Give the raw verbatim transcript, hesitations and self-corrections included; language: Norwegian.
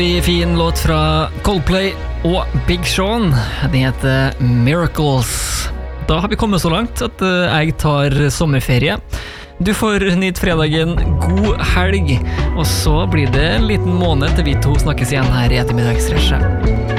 Fin låt fra Coldplay og Big Sean. Den heter Miracles. Da har vi kommet så langt at jeg tar sommerferie. Du får nytt fredagen, god helg, og så blir det en liten måned til vi to snakkes igjen her i ettermiddagsresje.